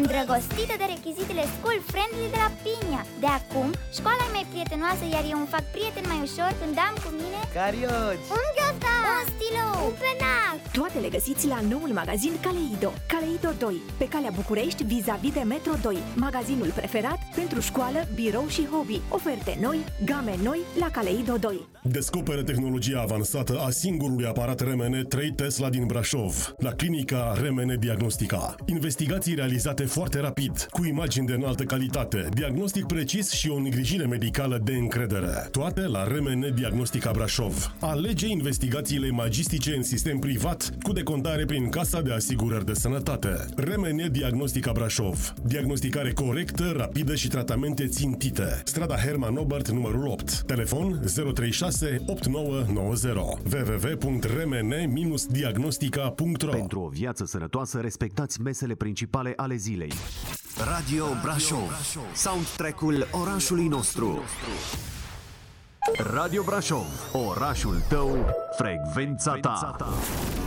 Îndrăgostită de rechizitele school-friendly de la Pinia. De acum, școala e mai prietenoasă, iar eu îmi fac prieten mai ușor când am cu mine carioci, un ghiozdan, un stilou, un penac. Toate le găsiți la noul magazin Kaleido. Kaleido 2, pe calea București, vis-a-vis de Metro 2. Magazinul preferat pentru școală, birou și hobby. Oferte noi, game noi la Kaleido 2. Descoperă tehnologia avansată a singurului aparat RMN 3 Tesla din Brașov, la clinica RMN Diagnostica. Investigații realizate foarte rapid, cu imagini de înaltă calitate, diagnostic precis și o îngrijire medicală de încredere. Toate la RMN Diagnostica Brașov. Alege investigațiile magistice în sistem privat, cu decontare prin Casa de Asigurări de Sănătate. RMN Diagnostica Brașov. Diagnosticare corectă, rapidă și tratamente țintite. Strada Herman Obert, numărul 8. Telefon 036 8990 www.rmn-diagnostica.ro. Pentru o viață sănătoasă, respectați mesele principale ale zilei. Radio Brașov, soundtrack-ul orașului nostru. Radio Brașov, orașul tău, frecvența ta.